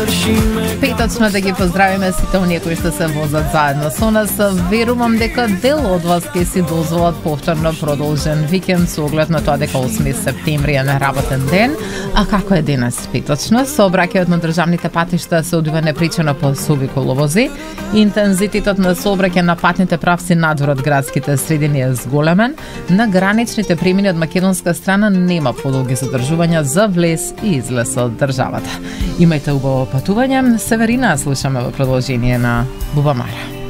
Петочно да ги поздравиме сите оние кои што се возат заедно со нас. Верувам дека дел од вас ќе си дозволат повторно продолжен викенд со оглед на тоа дека 8 септември е неработен ден. А како е денес петочно? Сообраќајот на државните патишта се одвива непречено по суви коловози. Интензитетот на сообраќај на патните правци надвор од градските средини е зголемен. На граничните премини од македонска страна нема подолги задржувања за влез и излез од државата. Имајте убаво патување. Северина слушаме во продолжение на Бубамара.